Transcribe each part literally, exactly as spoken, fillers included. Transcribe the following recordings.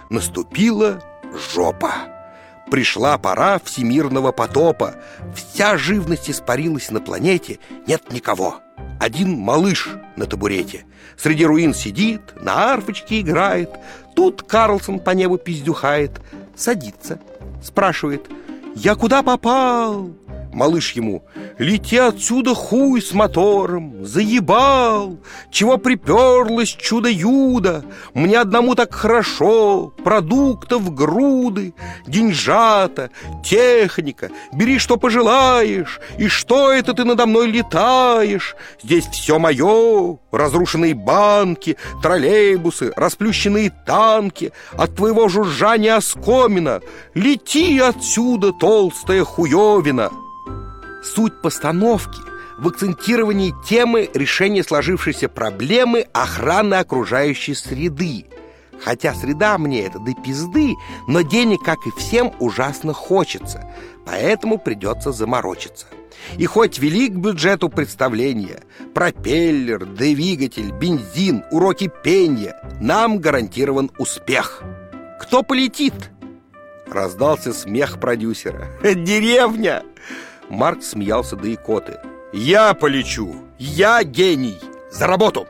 Наступила жопа. Пришла пора всемирного потопа. Вся живность испарилась на планете, нет никого. Один малыш на табурете среди руин сидит, на арфочке играет. Тут Карлсон по небу пиздюхает. Садится, спрашивает: «Я куда попал?» Малыш ему: «Лети отсюда, хуй с мотором, заебал! Чего приперлось, чудо-юдо? Мне одному так хорошо, продуктов груды, деньжата, техника, бери, что пожелаешь. И что это ты надо мной летаешь? Здесь все мое, разрушенные банки, троллейбусы, расплющенные танки, от твоего жужжания оскомина. Лети отсюда, толстая хуевина!» Суть постановки в акцентировании темы решения сложившейся проблемы охраны окружающей среды. Хотя среда мне это до пизды, но денег, как и всем, ужасно хочется, поэтому придется заморочиться. И хоть велик бюджет у представления, пропеллер, двигатель, бензин, уроки пения, нам гарантирован успех. Кто полетит? Раздался смех продюсера. Деревня! Марк смеялся до икоты. «Я полечу! Я гений! За работу!»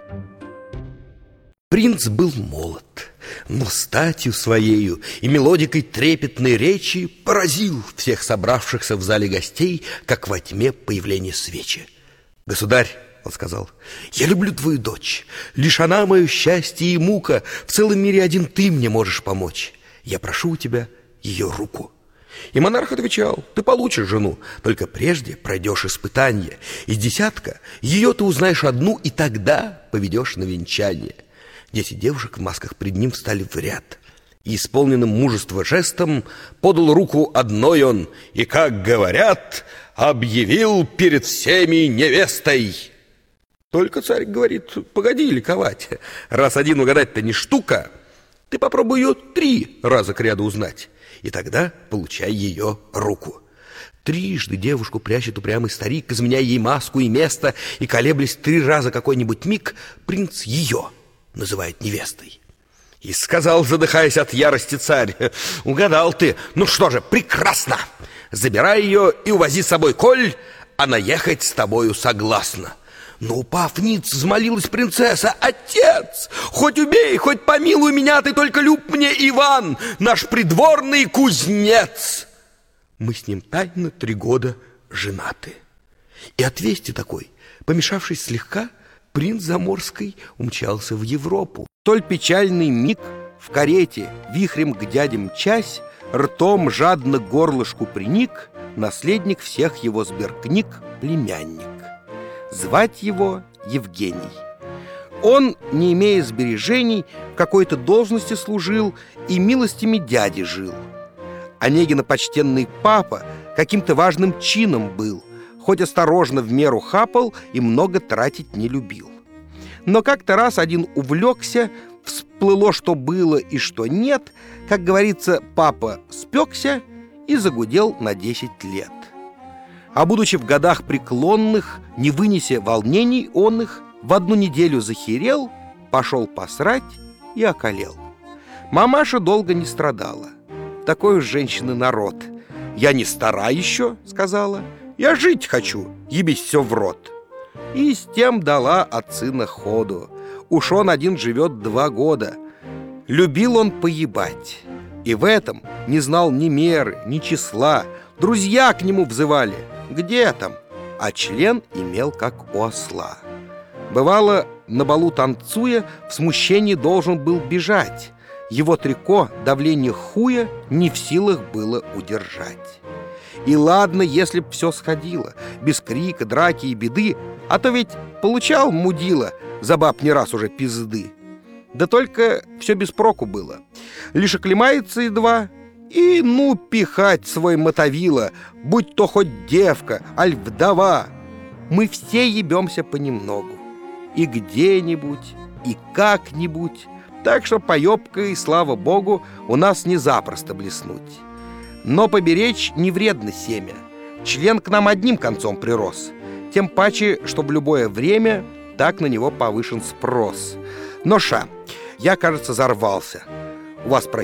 Принц был молод, но статью своею и мелодикой трепетной речи поразил всех собравшихся в зале гостей, как во тьме появление свечи. «Государь, — он сказал, — я люблю твою дочь. Лишь она мое счастье и мука. В целом мире один ты мне можешь помочь. Я прошу у тебя ее руку». И монарх отвечал: «Ты получишь жену, только прежде пройдешь испытание. Из десятка ее ты узнаешь одну, и тогда поведешь на венчание». Десять девушек в масках пред ним встали в ряд. И исполненным мужества жестом подал руку одной он, и, как говорят, объявил перед всеми невестой. Только царь говорит: «Погоди ликовать, раз один угадать-то не штука, ты попробуй ее три раза кряду узнать, и тогда получай ее руку». Трижды девушку прячет упрямый старик, изменяя ей маску и место, и, колеблясь три раза какой-нибудь миг, принц ее называет невестой. И сказал, задыхаясь от ярости, царь: «Угадал ты! Ну что же, прекрасно! Забирай ее и увози с собой, коль она ехать с тобою согласна». Но, упав ниц, взмолилась принцесса: «Отец, хоть убей, хоть помилуй меня, ты только люб мне Иван, наш придворный кузнец. Мы с ним тайно три года женаты». И от вести такой, помешавшись слегка, принц Заморский умчался в Европу. Толь печальный миг в карете, вихрем к дяде мчась, ртом жадно к горлышку приник наследник всех его сберкниг, племянник. Звать его Евгений. Он, не имея сбережений, в какой-то должности служил и милостями дяди жил. Онегина почтенный папа каким-то важным чином был, хоть осторожно в меру хапал и много тратить не любил. Но как-то раз один увлекся, всплыло, что было и что нет, как говорится, папа спекся и загудел на десять лет. А будучи в годах преклонных, не вынеся волнений он их, в одну неделю захерел, пошел посрать и околел. Мамаша долго не страдала. Такой уж женщины народ. «Я не стара еще, — сказала, — я жить хочу, ебись все в рот». И с тем дала от сына ходу. Уж он один живет два года. Любил он поебать, и в этом не знал ни меры, ни числа. Друзья к нему взывали: «Где там?» А член имел, как у осла. Бывало, на балу танцуя, в смущении должен был бежать. Его трико давление хуя не в силах было удержать. И ладно, если б все сходило, без крика, драки и беды, а то ведь получал мудила за баб не раз уже пизды. Да только все без проку было. Лишь оклемается едва, и ну пихать свой мотовило, будь то хоть девка, аль вдова. Мы все ебемся понемногу. И где-нибудь, и как-нибудь. Так что поебкой, слава богу, у нас не запросто блеснуть. Но поберечь не вредно семя. Член к нам одним концом прирос. Тем паче, что в любое время так на него повышен спрос. Но ша, я, кажется, зарвался. У вас прощения.